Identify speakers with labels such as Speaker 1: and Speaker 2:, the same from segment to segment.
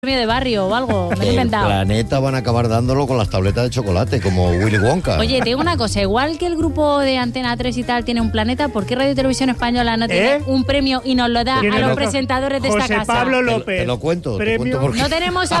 Speaker 1: premio de barrio o algo, me lo he inventado.
Speaker 2: Planeta van a acabar dándolo con las tabletas de chocolate, como Willy Wonka.
Speaker 1: Oye, te digo una cosa, igual que el grupo de Antena 3 y tal tiene un planeta, ¿por qué Radio Televisión Española no tiene un premio y nos lo da a los presentadores de esta casa?
Speaker 3: José Pablo López.
Speaker 2: Te lo cuento.
Speaker 1: No tenemos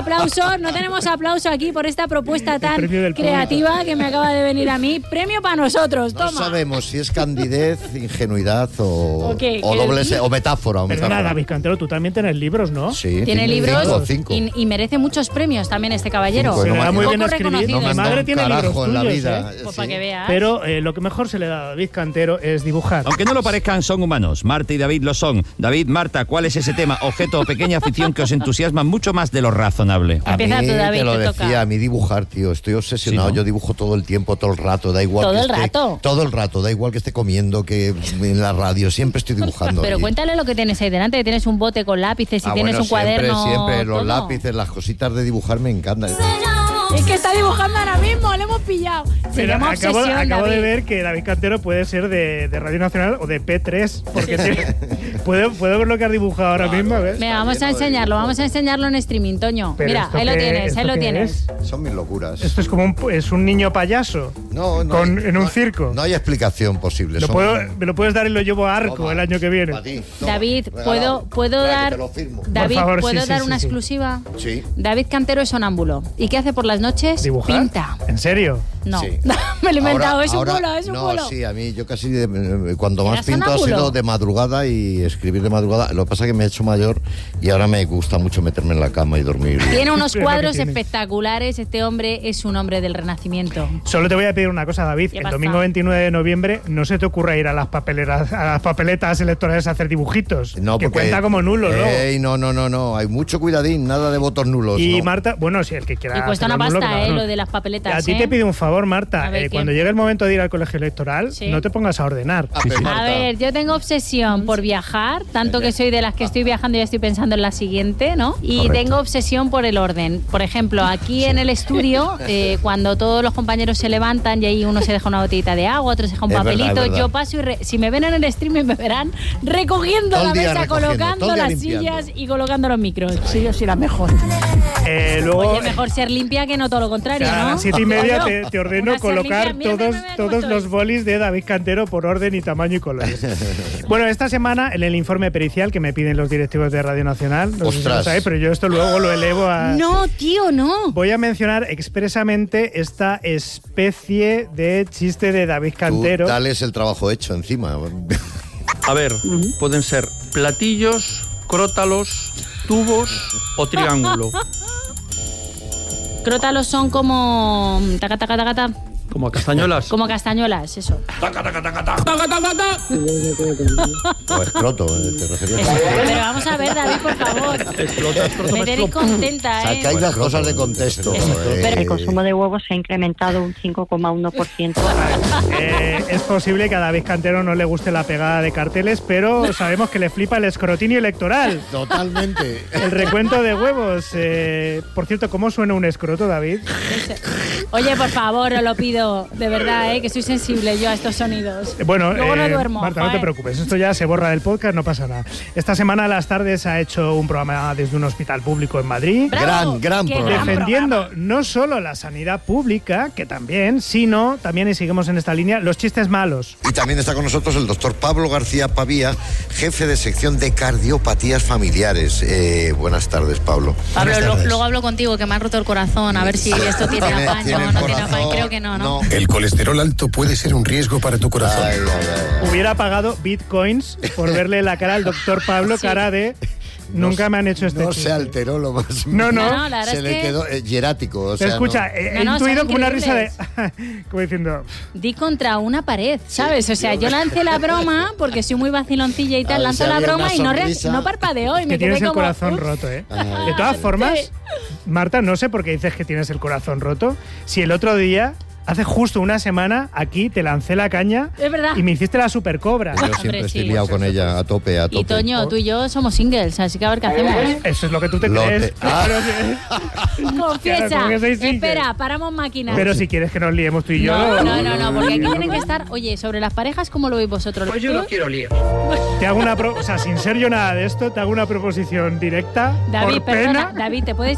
Speaker 1: aplauso aquí por esta propuesta tan creativa que me acaba de venir a mí. Premio para nosotros, toma.
Speaker 2: No sabemos si es candidez, ingenuidad o metáfora.
Speaker 3: Pero nada, David Cantero, tú también tienes libros, ¿no?
Speaker 2: Sí.
Speaker 1: Tiene libros
Speaker 2: cinco.
Speaker 1: Y merece muchos premios también este caballero.
Speaker 3: Se le da muy
Speaker 1: Un
Speaker 3: bien
Speaker 1: poco
Speaker 3: escribir.
Speaker 1: reconocido.
Speaker 3: Mi madre tiene libros
Speaker 2: en la
Speaker 3: tuyos,
Speaker 2: vida.
Speaker 1: Pues para que veas.
Speaker 3: Pero lo que mejor se le da a David Cantero es dibujar.
Speaker 4: Aunque no lo parezcan, son humanos. Marta y David lo son. David, Marta, ¿cuál es ese tema, objeto o pequeña afición que os entusiasma mucho más de lo razonable?
Speaker 1: Empieza tú, David,
Speaker 2: te lo
Speaker 1: te
Speaker 2: decía,
Speaker 1: toca.
Speaker 2: a mí dibujar, tío. Estoy obsesionado.
Speaker 4: Sí, ¿no?
Speaker 2: Yo dibujo todo el tiempo, todo el rato. Da igual
Speaker 1: ¿Todo
Speaker 2: que
Speaker 1: el
Speaker 2: esté,
Speaker 1: rato?
Speaker 2: Todo el rato. Da igual que esté comiendo, que en la radio. Siempre estoy dibujando.
Speaker 1: Pero cuéntale lo que tienes ahí delante, que tienes un bote con lápices y tienes un cuaderno.
Speaker 2: Siempre. Los
Speaker 1: todo.
Speaker 2: lápices, las cositas de dibujar me encantan.
Speaker 1: Es que está dibujando ahora mismo, le hemos pillado. Se
Speaker 3: Pero
Speaker 1: llama obsesión,
Speaker 3: acabo de
Speaker 1: David.
Speaker 3: ver que David Cantero puede ser de Radio Nacional o de P3, porque puedo ver lo que has dibujado ahora mismo, ¿ves?
Speaker 1: Venga, vamos a enseñarlo en streaming, Toño.
Speaker 3: Pero
Speaker 1: Mira,
Speaker 3: ¿esto
Speaker 1: ahí lo
Speaker 3: qué-
Speaker 1: tienes,
Speaker 3: esto
Speaker 1: ahí lo
Speaker 3: qué
Speaker 1: tienes.
Speaker 3: es?
Speaker 2: Son mis locuras.
Speaker 3: Esto es como es un niño payaso.
Speaker 2: No,
Speaker 3: en un circo.
Speaker 2: No hay explicación posible.
Speaker 3: Me lo puedes dar y lo llevo a Arco
Speaker 2: Toma,
Speaker 3: el año que viene.
Speaker 2: pa' ti, toma,
Speaker 1: David,
Speaker 2: regalado.
Speaker 1: ¿puedo
Speaker 2: Espera, que
Speaker 1: dar
Speaker 2: te lo firmo.
Speaker 1: David,
Speaker 3: Por favor,
Speaker 1: ¿puedo
Speaker 3: sí,
Speaker 1: dar
Speaker 3: sí,
Speaker 1: una
Speaker 3: sí.
Speaker 1: exclusiva?
Speaker 2: Sí.
Speaker 1: David Cantero es sonámbulo. ¿Y qué hace por las noches?
Speaker 3: ¿Dibujar?
Speaker 1: Pinta.
Speaker 3: ¿En serio?
Speaker 1: No,
Speaker 2: Sí.
Speaker 1: me lo he inventado,
Speaker 2: Ahora-
Speaker 1: es un
Speaker 2: ahora-
Speaker 1: bulo, es un
Speaker 2: no,
Speaker 1: bulo.
Speaker 2: sí, a mí yo casi cuando
Speaker 1: ¿Era
Speaker 2: más pinto ha
Speaker 1: sonámbulo?
Speaker 2: sido de madrugada y escribir de madrugada. Lo que pasa es que me he hecho mayor y ahora me gusta mucho meterme en la cama y dormir.
Speaker 1: Tiene unos
Speaker 3: Pero lo que
Speaker 1: cuadros
Speaker 3: tiene.
Speaker 1: espectaculares, este hombre es un hombre del Renacimiento.
Speaker 3: Solo te voy a pedir una cosa, David.
Speaker 1: ¿Qué
Speaker 3: El
Speaker 1: pasa?
Speaker 3: domingo 29 de noviembre no se te ocurra ir a las papeletas electorales a hacer dibujitos.
Speaker 2: No,
Speaker 3: que
Speaker 2: porque,
Speaker 3: cuenta como nulo, ¿no?
Speaker 2: No. Hay mucho cuidadín, nada de votos nulos.
Speaker 3: Y
Speaker 2: no.
Speaker 3: Marta, bueno, si el que quiera.
Speaker 1: Y cuesta una
Speaker 3: hacerlo nulo,
Speaker 1: pasta,
Speaker 3: claro.
Speaker 1: lo de las papeletas.
Speaker 3: A ti te pido un favor, Marta.
Speaker 1: A ver, ¿qué?
Speaker 3: Cuando llegue el momento de ir al colegio electoral,
Speaker 1: Sí.
Speaker 3: no te pongas a ordenar.
Speaker 1: A ver, yo tengo obsesión por viajar, tanto que soy de las que estoy viajando y ya estoy pensando en la siguiente, ¿no? Y
Speaker 2: Correcto.
Speaker 1: tengo obsesión por el orden. Por ejemplo, aquí en el estudio, cuando todos los compañeros se levantan y ahí uno se deja una botellita de agua, otro se deja un
Speaker 2: Es verdad,
Speaker 1: papelito,
Speaker 2: es verdad.
Speaker 1: yo paso y si me ven en el streaming me verán recogiendo
Speaker 2: Todo el
Speaker 1: la
Speaker 2: día
Speaker 1: mesa,
Speaker 2: recogiendo,
Speaker 1: colocando
Speaker 2: todo el día
Speaker 1: las
Speaker 2: limpiando.
Speaker 1: sillas y colocando los micros. Sí, yo soy la mejor.
Speaker 3: Luego,
Speaker 1: Oye, mejor ser limpia que no todo lo contrario,
Speaker 3: a
Speaker 1: ¿no?
Speaker 3: las 7:30
Speaker 1: Oye,
Speaker 3: te ordeno
Speaker 1: una ser
Speaker 3: colocar
Speaker 1: limpia, mira,
Speaker 3: todos
Speaker 1: ¿cómo
Speaker 3: los
Speaker 1: sois?
Speaker 3: bolis de David Cantero por orden y tamaño y colores. Bueno, esta semana en el informe pericial que me piden los directivos de Radio Nacional, no sé si lo
Speaker 2: Ostras.
Speaker 3: sabéis, pero yo esto luego lo elevo a...
Speaker 1: No, tío, no.
Speaker 3: Voy a mencionar expresamente esta especie de chiste de David
Speaker 2: Tú
Speaker 3: Cantero.
Speaker 2: dales el trabajo hecho encima.
Speaker 5: A ver, pueden ser platillos, crótalos, tubos o triángulo.
Speaker 1: Crótalos son como taca, taca, taca, taca,
Speaker 5: Como castañuelas.
Speaker 1: como castañuelas, eso.
Speaker 2: O escroto, te referías.
Speaker 1: Eso. Pero vamos a ver, David, por favor. Me tenéis contenta, ¿eh?
Speaker 2: Sacáis las cosas de contexto.
Speaker 6: El consumo de huevos se ha incrementado un 5,1%.
Speaker 3: Es posible que a David Cantero no le guste la pegada de carteles, pero sabemos que le flipa el escrutinio electoral.
Speaker 2: Totalmente.
Speaker 3: El recuento de huevos. Por cierto, ¿cómo suena un escroto, David?
Speaker 1: Oye, por favor, os lo pido, de verdad, que soy sensible yo a estos sonidos.
Speaker 3: Bueno,
Speaker 1: Luego no duermo.
Speaker 3: Marta, no te
Speaker 1: joder.
Speaker 3: preocupes, esto ya se borra del podcast, no pasa nada. Esta semana a las tardes ha hecho un programa desde un hospital público en Madrid.
Speaker 1: Bravo,
Speaker 2: gran
Speaker 1: qué
Speaker 2: programa.
Speaker 3: Defendiendo no solo la sanidad pública, que también, sino también, y seguimos en esta línea, los chistes malos.
Speaker 2: Y también está con nosotros el doctor Pablo García Pavía, jefe de sección de cardiopatías familiares. Buenas tardes, Pablo.
Speaker 1: Pablo,
Speaker 2: Buenas tardes.
Speaker 1: luego hablo contigo, que me ha roto el corazón, a ver si esto tiene apaño
Speaker 2: tiene
Speaker 1: o
Speaker 2: el
Speaker 1: no tiene
Speaker 2: corazón.
Speaker 1: apaño. Creo que no, ¿no?
Speaker 7: El colesterol alto puede ser un riesgo para tu corazón.
Speaker 2: Ay, ay, ay.
Speaker 3: Hubiera pagado bitcoins por verle la cara al doctor Pablo,
Speaker 1: Sí.
Speaker 3: cara de... Nunca me han hecho este
Speaker 2: No
Speaker 3: chiste.
Speaker 2: se alteró lo más.
Speaker 3: No, no.
Speaker 1: No, la verdad
Speaker 2: Se
Speaker 1: es
Speaker 2: le
Speaker 1: que
Speaker 2: quedó hierático. O sea,
Speaker 3: Pero escucha,
Speaker 2: no.
Speaker 3: he
Speaker 1: No, son
Speaker 3: intuido como una risa de...
Speaker 1: increíbles.
Speaker 3: como diciendo...
Speaker 1: Di contra una pared, ¿sabes? O sea, yo lancé la broma porque soy muy vaciloncilla y
Speaker 2: A
Speaker 1: tal,
Speaker 2: ver
Speaker 1: lanzo
Speaker 2: si
Speaker 1: la
Speaker 2: había
Speaker 1: broma
Speaker 2: una
Speaker 1: y no,
Speaker 2: sonrisa.
Speaker 1: no parpadeó y
Speaker 3: Que
Speaker 1: me
Speaker 3: tienes
Speaker 1: quedé
Speaker 3: el
Speaker 1: como...
Speaker 3: corazón
Speaker 1: "Uf".
Speaker 3: roto, ¿eh?
Speaker 2: Ah.
Speaker 3: De todas formas,
Speaker 1: Sí.
Speaker 3: Marta, no sé por qué dices que tienes el corazón roto. Si el otro día, hace justo una semana, aquí te lancé la caña
Speaker 1: Es verdad.
Speaker 3: y me hiciste la supercobra.
Speaker 2: Yo
Speaker 1: Hombre,
Speaker 2: siempre estoy
Speaker 1: sí.
Speaker 2: liado con ella a tope.
Speaker 1: Y Toño, tú y yo somos singles, así que a ver qué hacemos.
Speaker 3: Eso es lo que tú te
Speaker 2: Lo
Speaker 3: crees.
Speaker 2: te- Ah.
Speaker 1: Confiesa.
Speaker 3: Claro, como que soy single.
Speaker 1: Espera, paramos máquinas.
Speaker 3: Pero si quieres que nos liemos tú y yo...
Speaker 1: No, porque aquí tienen que estar... Oye, sobre las parejas, ¿cómo lo veis vosotros?
Speaker 5: Pues yo no quiero lío.
Speaker 3: Te hago una... O sea, sin ser yo nada de esto, te hago una proposición directa.
Speaker 1: David,
Speaker 3: por pena.
Speaker 1: perdona, David, ¿te puedes